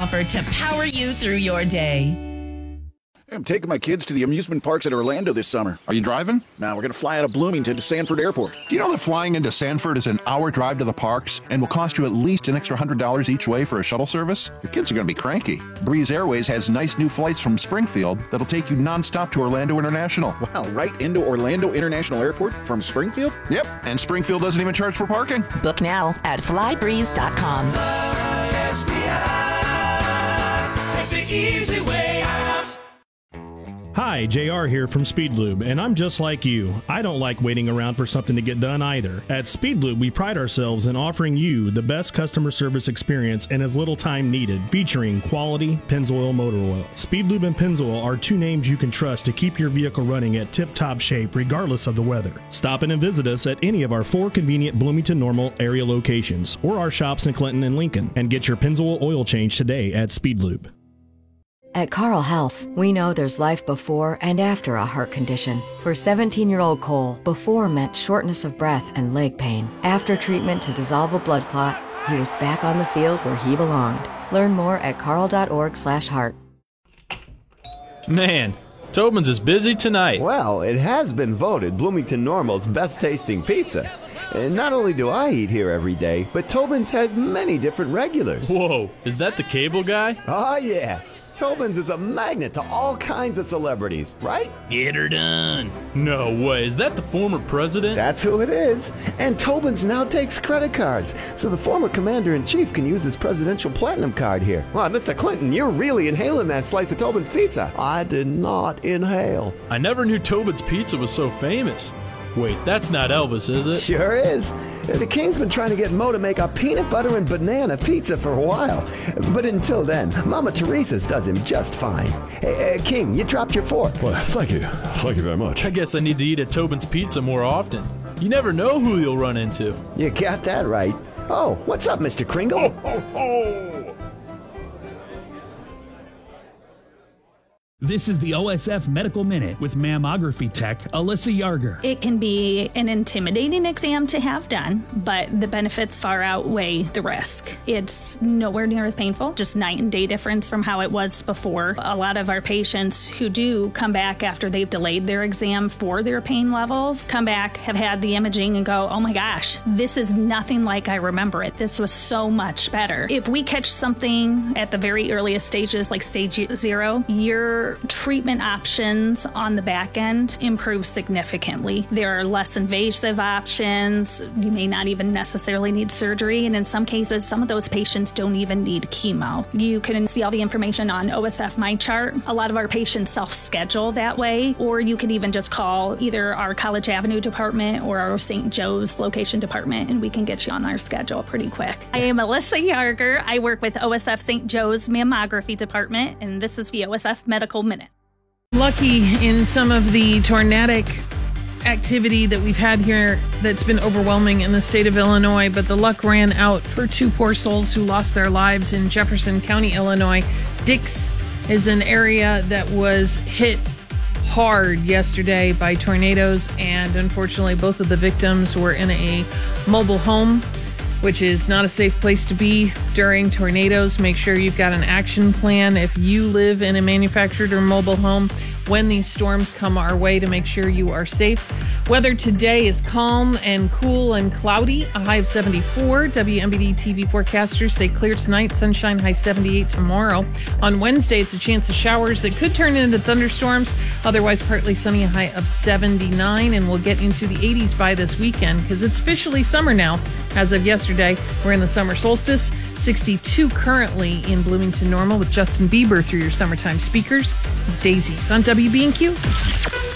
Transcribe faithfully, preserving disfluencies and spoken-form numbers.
offer to power you through your day. I'm taking my kids to the amusement parks at Orlando this summer. Are you driving? Now we're going to fly out of Bloomington to Sanford Airport. Do you know that flying into Sanford is an hour drive to the parks and will cost you at least an extra one hundred dollars each way for a shuttle service? Your kids are going to be cranky. Breeze Airways has nice new flights from Springfield that'll take you nonstop to Orlando International. Wow, right into Orlando International Airport from Springfield? Yep, and Springfield doesn't even charge for parking. Book now at fly breeze dot com. S B I, take the easy way out. Hi, J R here from Speedlube, and I'm just like you. I don't like waiting around for something to get done either. At Speedlube, we pride ourselves in offering you the best customer service experience in as little time needed, featuring quality Pennzoil motor oil. Speedlube and Pennzoil are two names you can trust to keep your vehicle running at tip-top shape regardless of the weather. Stop in and visit us at any of our four convenient Bloomington Normal area locations or our shops in Clinton and Lincoln, and get your Pennzoil oil change today at Speedlube. At Carle Health, we know there's life before and after a heart condition. For seventeen-year-old Cole, before meant shortness of breath and leg pain. After treatment to dissolve a blood clot, he was back on the field where he belonged. Learn more at carle.org slash heart. Man, Tobin's is busy tonight. Well, it has been voted Bloomington Normal's best-tasting pizza. And not only do I eat here every day, but Tobin's has many different regulars. Whoa, is that the cable guy? Oh, yeah. Tobin's is a magnet to all kinds of celebrities, right? Get her done. No way. Is that the former president? That's who it is. And Tobin's now takes credit cards, so the former commander-in-chief can use his presidential platinum card here. Well, Mister Clinton, you're really inhaling that slice of Tobin's pizza. I did not inhale. I never knew Tobin's pizza was so famous. Wait, that's not Elvis, is it? Sure is. The King's been trying to get Mo to make a peanut butter and banana pizza for a while. But until then, Mama Teresa's does him just fine. Hey, uh, King, you dropped your fork. Well, thank you. Thank you very much. I guess I need to eat at Tobin's Pizza more often. You never know who you'll run into. You got that right. Oh, what's up, Mister Kringle? Ho, ho, ho. This is the O S F Medical Minute with mammography tech Alyssa Yarger. It can be an intimidating exam to have done, but the benefits far outweigh the risk. It's nowhere near as painful, just night and day difference from how it was before. A lot of our patients who do come back after they've delayed their exam for their pain levels, come back, have had the imaging and go, oh my gosh, this is nothing like I remember it. This was so much better. If we catch something at the very earliest stages, like stage zero, you're treatment options on the back end improve significantly. There are less invasive options. You may not even necessarily need surgery, and in some cases, some of those patients don't even need chemo. You can see all the information on O S F MyChart. A lot of our patients self-schedule that way, or you can even just call either our College Avenue department or our Saint Joe's location department, and we can get you on our schedule pretty quick. I am Alyssa Yarger. I work with O S F Saint Joe's Mammography Department, and this is the O S F Medical Minute. Lucky in some of the tornadic activity that we've had here that's been overwhelming in the state of Illinois, but the luck ran out for two poor souls who lost their lives in Jefferson County, Illinois. Dix is an area that was hit hard yesterday by tornadoes, and unfortunately both of the victims were in a mobile home, which is not a safe place to be during tornadoes. Make sure you've got an action plan if you live in a manufactured or mobile home when these storms come our way, to make sure you are safe. Weather today is calm and cool and cloudy, a high of seventy-four. W M B D T V forecasters say clear tonight, sunshine, high seventy-eight tomorrow. On Wednesday, it's a chance of showers that could turn into thunderstorms. Otherwise, partly sunny, a high of seventy-nine, and we'll get into the eighties by this weekend because it's officially summer now. As of yesterday, we're in the summer solstice. sixty-two currently in Bloomington Normal with Justin Bieber through your summertime speakers. It's Daisies on W B and Q.